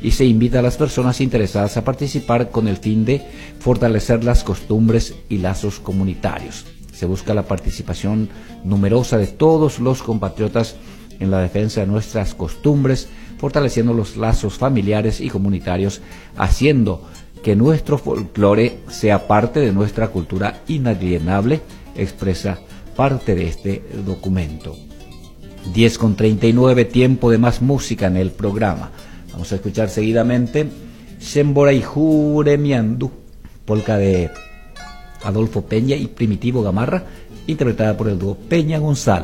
y se invita a las personas interesadas a participar con el fin de fortalecer las costumbres y lazos comunitarios. Se busca la participación numerosa de todos los compatriotas en la defensa de nuestras costumbres, fortaleciendo los lazos familiares y comunitarios, haciendo que nuestro folclore sea parte de nuestra cultura inalienable, expresa parte de este documento. 10:39, tiempo de más música en el programa. Vamos a escuchar seguidamente Shembora Juremiandu, polca de Adolfo Peña y Primitivo Gamarra, interpretada por el dúo Peña González.